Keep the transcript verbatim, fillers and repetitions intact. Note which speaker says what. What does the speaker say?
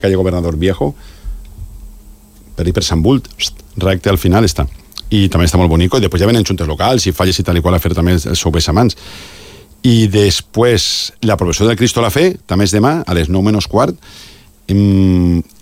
Speaker 1: calle Gobernador Viejo, per ir per Sant Bult, recte al final està. I també està molt bonic, i després ja venen juntes locals i falles i tal i qual a fer també els seus bessamans. I després la professó del Cristo a la Fe també és demà a les nou menys quart.